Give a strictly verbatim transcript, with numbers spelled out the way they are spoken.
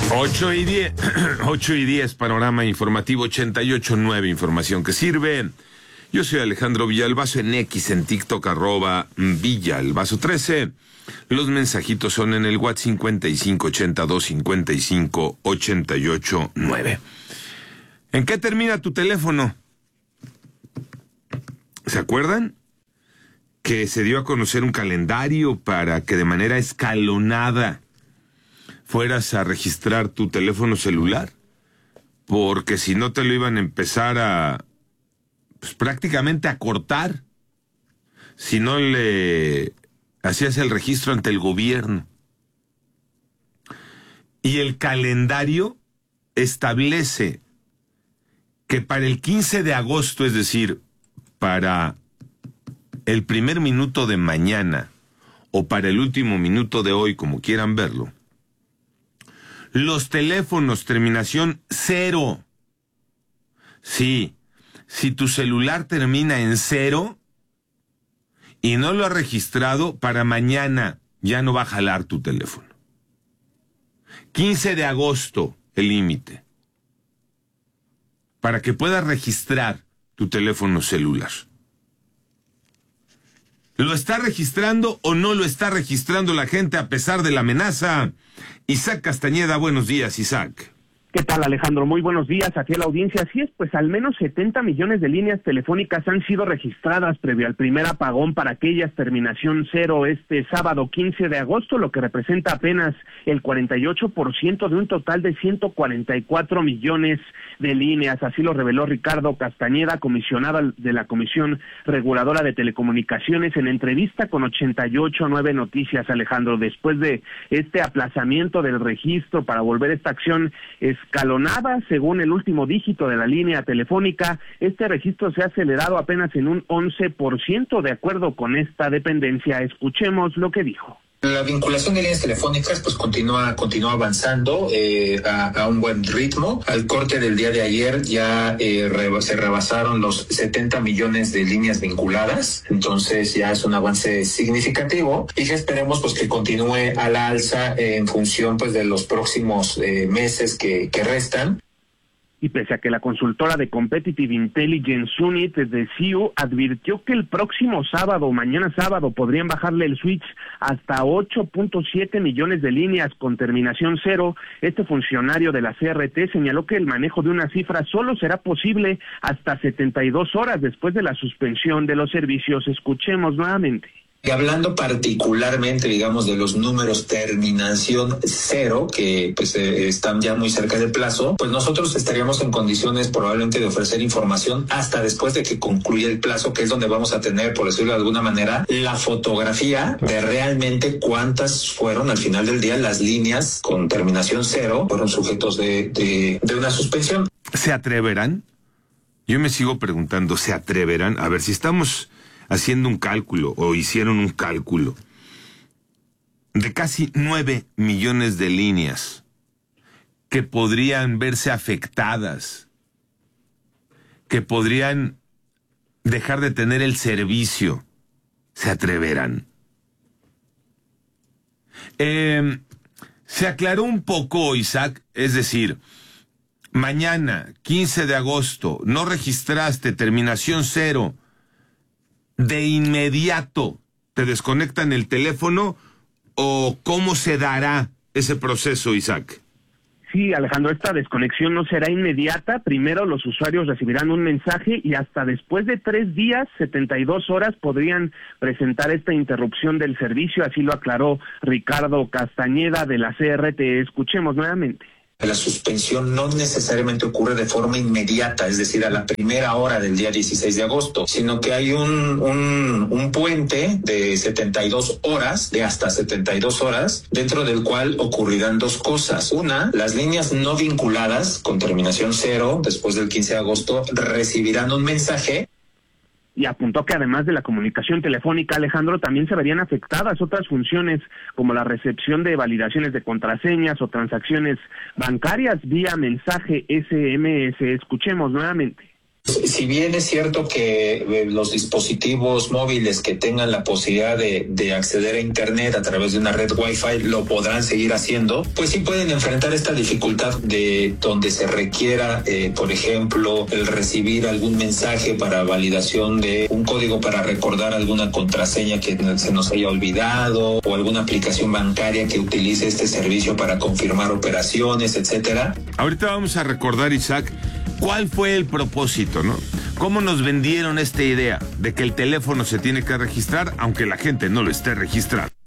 Ocho y diez, ocho y diez, panorama informativo ochenta y ocho punto nueve, información que sirve. Yo soy Alejandro Villalbazo, en X, en TikTok, arroba Villalbazo trece. Los mensajitos son en el WhatsApp cincuenta y cinco ochenta y dos cincuenta y cinco ochenta y ocho nueve. ¿En qué termina tu teléfono? ¿Se acuerdan? Que se dio a conocer un calendario para que de manera escalonada fueras a registrar tu teléfono celular, porque si no te lo iban a empezar a, pues prácticamente a cortar, si no le hacías el registro ante el gobierno. Y el calendario establece que para el quince de agosto, es decir, para el primer minuto de mañana o para el último minuto de hoy, como quieran verlo, los teléfonos terminación cero. Sí, si tu celular termina en cero y no lo has registrado, para mañana ya no va a jalar tu teléfono. quince de agosto, el límite, para que puedas registrar tu teléfono celular. ¿Lo está registrando o no lo está registrando la gente a pesar de la amenaza? Isaac Castañeda, buenos días, Isaac. ¿Qué tal, Alejandro? Muy buenos días a ti a la audiencia. Así es, pues al menos setenta millones de líneas telefónicas han sido registradas previo al primer apagón para aquellas terminación cero este sábado quince de agosto, lo que representa apenas el cuarenta y ocho por ciento de un total de ciento cuarenta y cuatro millones de líneas. Así lo reveló Ricardo Castañeda, comisionado de la Comisión Reguladora de Telecomunicaciones, en entrevista con ochenta y ocho punto nueve Noticias, Alejandro. Después de este aplazamiento del registro para volver esta acción escalonada, según el último dígito de la línea telefónica, este registro se ha acelerado apenas en un once por ciento, de acuerdo con esta dependencia. Escuchemos lo que dijo. La vinculación de líneas telefónicas pues continúa continúa avanzando eh, a, a un buen ritmo. Al corte del día de ayer ya eh, re, se rebasaron los setenta millones de líneas vinculadas, entonces ya es un avance significativo y que esperemos pues que continúe a la alza eh, en función pues de los próximos eh, meses que, que restan. Y pese a que la consultora de Competitive Intelligence Unit de C I U advirtió que el próximo sábado, mañana sábado, podrían bajarle el switch hasta ocho punto siete millones de líneas con terminación cero, este funcionario de la C R T señaló que el manejo de una cifra solo será posible hasta setenta y dos horas después de la suspensión de los servicios. Escuchemos nuevamente. Y hablando particularmente, digamos, de los números terminación cero, que pues eh, están ya muy cerca del plazo, pues nosotros estaríamos en condiciones probablemente de ofrecer información hasta después de que concluya el plazo, que es donde vamos a tener, por decirlo de alguna manera, la fotografía de realmente cuántas fueron al final del día las líneas con terminación cero, fueron sujetos de, de, de una suspensión. ¿Se atreverán? Yo me sigo preguntando, ¿se atreverán? A ver, si estamos haciendo un cálculo, o hicieron un cálculo, de casi nueve millones de líneas que podrían verse afectadas, que podrían dejar de tener el servicio, ¿se atreverán? Eh, se aclaró un poco, Isaac, es decir, mañana, quince de agosto, no registraste terminación cero, ¿de inmediato te desconectan el teléfono o cómo se dará ese proceso, Isaac? Sí, Alejandro, esta desconexión no será inmediata. Primero los usuarios recibirán un mensaje y hasta después de tres días, setenta y dos horas, podrían presentar esta interrupción del servicio. Así lo aclaró Ricardo Castañeda de la C R T. Escuchemos nuevamente. La suspensión no necesariamente ocurre de forma inmediata, es decir, a la primera hora del día dieciséis de agosto, sino que hay un, un, un puente de setenta y dos horas, de hasta setenta y dos horas, dentro del cual ocurrirán dos cosas. Una, las líneas no vinculadas con terminación cero, después del quince de agosto, recibirán un mensaje. Y apuntó que además de la comunicación telefónica, Alejandro, también se verían afectadas otras funciones como la recepción de validaciones de contraseñas o transacciones bancarias vía mensaje S M S. Escuchemos nuevamente. Si bien es cierto que eh, los dispositivos móviles que tengan la posibilidad de, de acceder a Internet a través de una red Wi-Fi lo podrán seguir haciendo, pues sí pueden enfrentar esta dificultad de donde se requiera, eh, por ejemplo, el recibir algún mensaje para validación de un código para recordar alguna contraseña que se nos haya olvidado o alguna aplicación bancaria que utilice este servicio para confirmar operaciones, etcétera. Ahorita vamos a recordar, Isaac, ¿cuál fue el propósito, no? ¿Cómo nos vendieron esta idea de que el teléfono se tiene que registrar aunque la gente no lo esté registrando?